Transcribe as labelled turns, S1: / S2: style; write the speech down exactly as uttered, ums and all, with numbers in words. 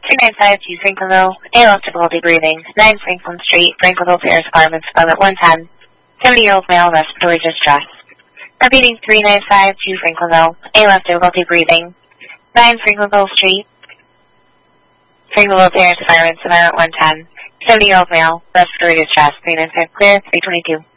S1: three nine five two Franklinville, A L F difficulty breathing, nine Franklin Street, Franklinville Paris Apartments, Apartment one ten, seventy-year-old male, respiratory distress. Repeating three nine five two Franklinville, A L F difficulty breathing, nine Franklinville Street, Franklinville Paris Apartments, Apartment one ten, seventy-year-old male, respiratory distress, three nine five clear, three twenty-two.